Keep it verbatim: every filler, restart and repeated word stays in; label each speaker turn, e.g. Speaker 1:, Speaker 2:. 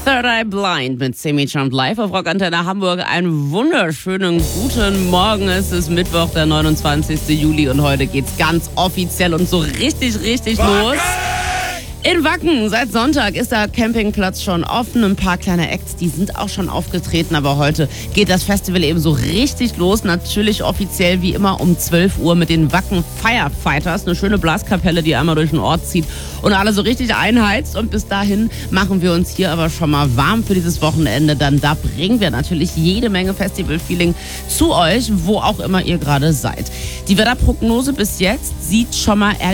Speaker 1: Third Eye Blind mit Semi-Trump live auf Rock Antenne Hamburg. Einen wunderschönen guten Morgen. Es ist Mittwoch, der neunundzwanzigsten Juli und heute geht's ganz offiziell und so richtig, richtig los. In Wacken, seit Sonntag ist der Campingplatz schon offen. Ein paar kleine Acts, die sind auch schon aufgetreten. Aber heute geht das Festival eben so richtig los. Natürlich offiziell wie immer um zwölf Uhr mit den Wacken Firefighters. Eine schöne Blaskapelle, die einmal durch den Ort zieht und alle so richtig einheizt. Und bis dahin machen wir uns hier aber schon mal warm für dieses Wochenende. Dann da bringen wir natürlich jede Menge Festival-Feeling zu euch, wo auch immer ihr gerade seid. Die Wetterprognose bis jetzt sieht schon mal ehrlich